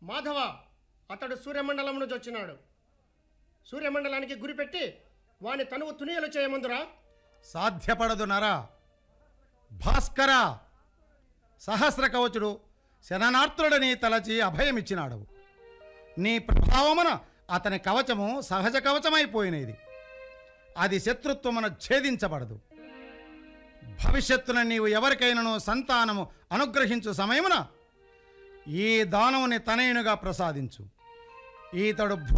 మాధవ, అతడు సూర్యమండలం నుంచి వచ్చినాడు. సూర్యమండలానికి గురిపెట్టి వాని తనువు తునియలు చేయమందురా. సాధ్యపడదు నరా. భాస్కర, సహస్ర కవచుడు శరణార్థుడని తలచి అభయమిచ్చినాడు. నీ ప్రభావమున అతని కవచము సహజ కవచమైపోయినది. అది శత్రుత్వమున ఛేదించబడదు. భవిష్యత్తున నీవు ఎవరికైనాను సంతానము అనుగ్రహించు సమయమున ఈ దానవుని తనయునిగా ప్రసాదించు. ఈతడు